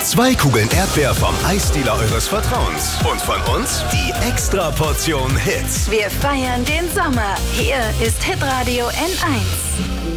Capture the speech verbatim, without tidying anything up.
Zwei Kugeln Erdbeer vom Eisdealer eures Vertrauens. Und von uns die extra Portion Hits. Wir feiern den Sommer. Hier ist Hitradio N eins.